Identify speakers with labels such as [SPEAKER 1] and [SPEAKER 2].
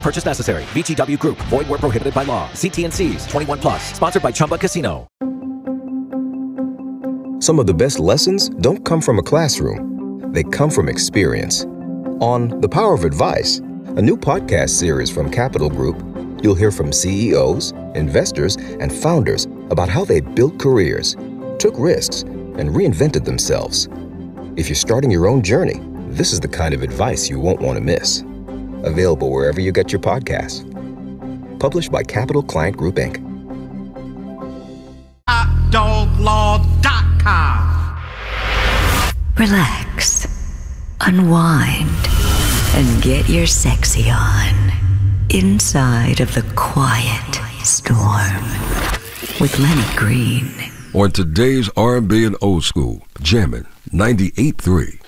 [SPEAKER 1] Purchase necessary. VGW Group. Void where prohibited by law. See T&Cs. 21 plus. Sponsored by Chumba Casino.
[SPEAKER 2] Some of the best lessons don't come from a classroom. They come from experience. On The Power of Advice, a new podcast series from Capital Group, you'll hear from CEOs, investors, and founders about how they built careers, took risks, and reinvented themselves. If you're starting your own journey, this is the kind of advice you won't want to miss. Available wherever you get your podcasts. Published by Capital Client Group, Inc.
[SPEAKER 3] HotDogLaw.com.
[SPEAKER 4] Relax, unwind, and get your sexy on inside of the quiet storm with Lenny Green.
[SPEAKER 5] On today's R&B and old school, Jammin' 98.3.